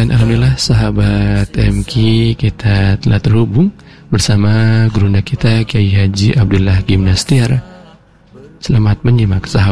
Dan alhamdulillah sahabat MQ, kita telah terhubung bersama gurunda kita Kiai Haji Abdullah Gimnastiar. Selamat menyimak sahabat.